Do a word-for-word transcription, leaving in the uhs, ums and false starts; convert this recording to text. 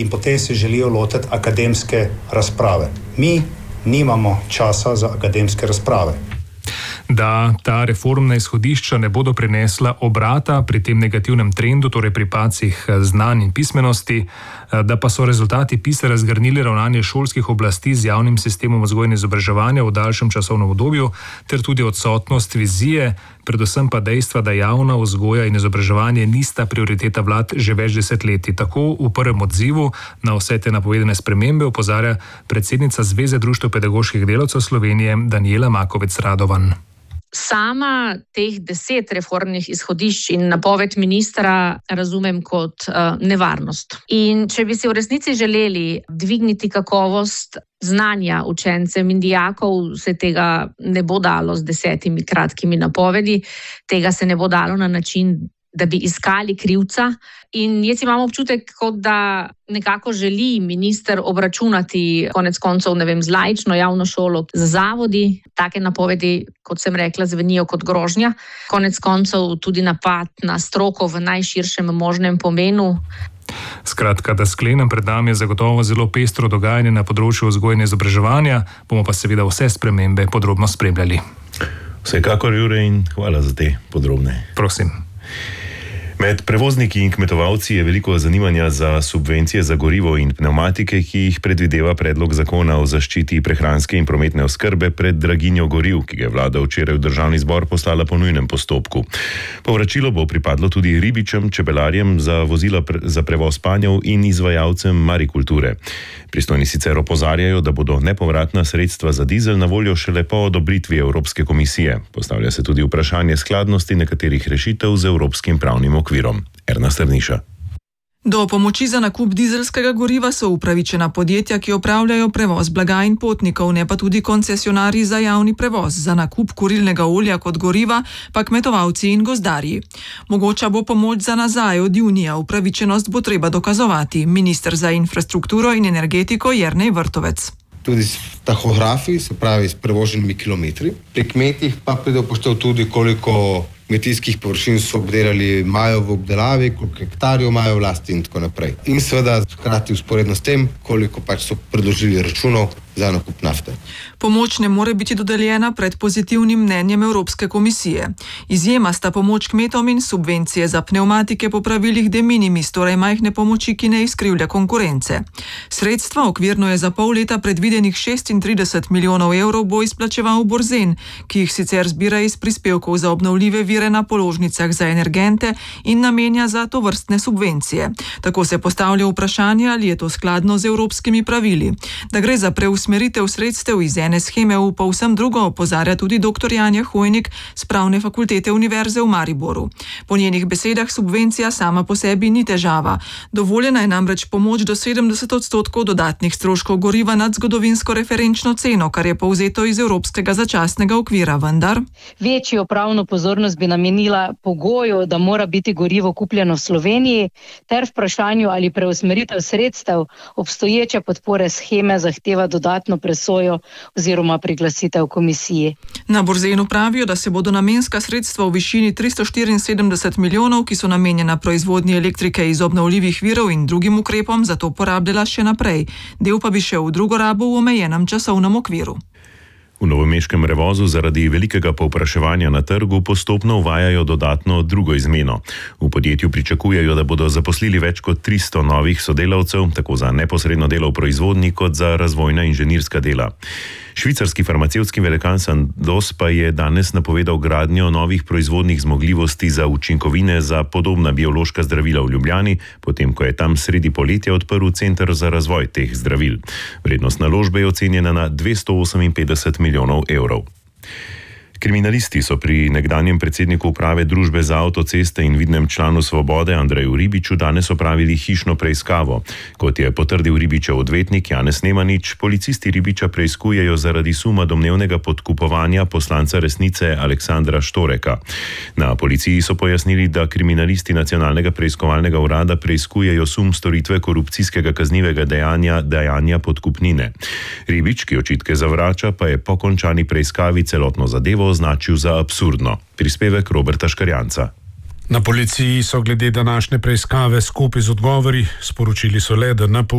in potem se želijo lotiti akademske razprave. Mi nimamo časa za akademske razprave. Da ta reformna izhodišča ne bodo prinesla obrata pri tem negativnem trendu, torej pri padcih znanj in pismenosti, da pa so rezultati PISA razgrnili ravnanje šolskih oblasti z javnim sistemom vzgoje in izobraževanja v daljšem časovnem obdobju, ter tudi odsotnost vizije, predvsem pa dejstva, da javna vzgoja in izobraževanje nista prioriteta vlad že več desetletij. Tako v prvem odzivu na vse te napovedane spremembe opozarja predsednica Zveze društev pedagoških delavcev Slovenije Danijela Makovec-Radovan. Sama teh deset reformnih izhodišč in napoved ministra razumem kot uh, nevarnost. In če bi si v resnici želeli dvigniti kakovost znanja učencem in dijakov, se tega ne bo dalo z desetimi kratkimi napovedi, tega se ne bo dalo na način, da bi iskali krivca. In jaz imam občutek, kot da nekako želi minister obračunati konec koncev, ne vem, z laično javno šolo, z zavodi. Take napovedi, kot sem rekla, zvenijo kot grožnja. Konec koncev tudi napad na stroko v najširšem možnem pomenu. Skratka, da sklenem, pred nami je zagotovo zelo pestro dogajanje na področju vzgoje in izobraževanja, bomo pa seveda vse spremembe podrobno spremljali. Vsekakor, Jure, in hvala za te podrobne. Prosim. Med prevozniki in kmetovalci je veliko zanimanja za subvencije za gorivo in pnevmatike, ki jih predvideva predlog zakona o zaščiti prehranske in prometne oskrbe pred draginjo goriv, ki ga je vlada včeraj v državni zbor poslala po nujnem postopku. Povračilo bo pripadlo tudi ribičem, čebelarjem za vozila pre, za prevoz panjev in izvajalcem marikulture. Pristojni sicer opozarjajo, da bodo nepovratna sredstva za dizel na voljo šele po odobritvi Evropske komisije. Postavlja se tudi vprašanje skladnosti nekaterih rešitev z evropskim pravnim okvirom. Erna Strniša. Do pomoči za nakup dizelskega goriva so upravičena podjetja, ki opravljajo prevoz blaga in potnikov, ne pa tudi koncesionarji za javni prevoz. Za nakup kurilnega olja kot goriva pa kmetovalci in gozdarji. Mogoča bo pomoč za nazaj od junija, upravičenost bo treba dokazovati. Minister za infrastrukturo in energetiko Jernej Vrtovec. Tudi s tahografi, se pravi s prevoženimi kilometri. Pri kmetih pa pride upoštev tudi, koliko kmetijskih površin so obdelali, imajo v obdelavi, koliko hektarjev imajo v lasti in tako naprej. In seveda hkrati vzporedno s tem, koliko pač so predložili računov za nakup nafte. Pomoč ne more biti dodeljena pred pozitivnim mnenjem Evropske komisije. Izjema sta pomoč kmetom in subvencije za pnevmatike po pravilih de minimis, torej majhne pomoči, ki ne izkrivlja konkurence. Sredstva okvirno je za pol leta predvidenih šestintrideset milijonov evrov bo izplačeval Borzen, ki jih sicer zbira iz prispevkov za obnovljive vire na položnicah za energente in namenja za tovrstne subvencije. Tako se postavlja vprašanje, ali je to skladno z evropskimi pravili. Da gre za preusmeritev sredstev iz ene sheme v povsem drugo, opozarja tudi doktor Janja Hojnik z Pravne fakultete Univerze v Mariboru. Po njenih besedah subvencija sama po sebi ni težava. Dovoljena je namreč pomoč do sedemdeset odstotkov dodatnih stroškov goriva nad zgodovinsko referenčno ceno, kar je povzeto iz Evropskega začasnega okvira, vendar večjo pravno pozornost bi namenila pogoju, da mora biti gorivo kupljeno v Sloveniji, ter vprašanju, ali preusmeritev sredstev obstoječe podpore sheme zahteva dodatno presojo oziroma priglasitev komisiji. Na Borzenu pravijo, da se bodo namenska sredstva v višini tristo štiriinsedemdeset milijonov, ki so namenjena proizvodnji elektrike iz obnovljivih virov in drugim ukrepom, za to porabljala še naprej. Del pa bi šel v drugo rabo v omejenem časovnem okviru. V novomeškem Revozu zaradi velikega povpraševanja na trgu postopno uvajajo dodatno drugo izmeno. V podjetju pričakujejo, da bodo zaposlili več kot tristo novih sodelavcev, tako za neposredno delo v proizvodnji kot za razvojna inženirska dela. Švicarski farmacevtski velikan Sandoz pa je danes napovedal gradnjo novih proizvodnih zmogljivosti za učinkovine za podobna biološka zdravila v Ljubljani, potem ko je tam sredi poletja odprl center za razvoj teh zdravil. Vrednost naložbe je ocenjena na dvesto oseminpetdeset milijonov evrov. Kriminalisti so pri nekdanjem predsedniku uprave Družbe za avtoceste in vidnem članu Svobode Andreju Ribiču danes opravili hišno preiskavo. Kot je potrdil Ribičev odvetnik Janez Nemanič, policisti Ribiča preiskujejo zaradi suma domnevnega podkupovanja poslanca Resnice Aleksandra Štoreka. Na policiji so pojasnili, da kriminalisti Nacionalnega preiskovalnega urada preiskujejo sum storitve korupcijskega kaznivega dejanja dejanja podkupnine. Ribič, ki očitke zavrača, pa je po končani preiskavi celotno zadevo označil za absurdno. Prispevek Roberta Škarjanca. Na policiji so glede današnje preiskave skupaj z odgovori sporočili so le, da N P U